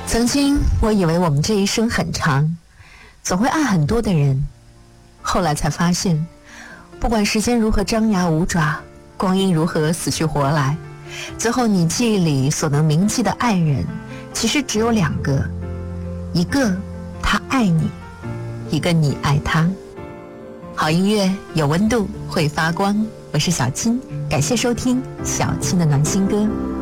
曾经我以为我们这一生很长，总会爱很多的人，后来才发现，不管时间如何张牙舞爪，光阴如何死去活来，最后你记忆里所能铭记的爱人，其实只有2个，一个他爱你，一个你爱他。好音乐有温度，会发光，我是小青，感谢收听小青的暖心歌。